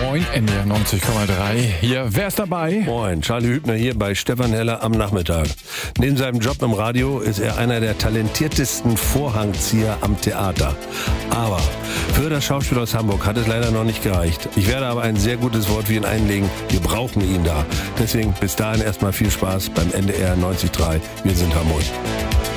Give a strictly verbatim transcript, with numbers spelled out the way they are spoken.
Moin, N D R neunzig Komma drei. Hier, wer ist dabei? Moin, Charlie Hübner hier bei Stefan Heller am Nachmittag. Neben seinem Job im Radio ist er einer der talentiertesten Vorhangzieher am Theater. Aber für das Schauspiel aus Hamburg hat es leider noch nicht gereicht. Ich werde aber ein sehr gutes Wort für ihn einlegen. Wir brauchen ihn da. Deswegen bis dahin erstmal viel Spaß beim N D R neunzig Komma drei. Wir sind Hamburg.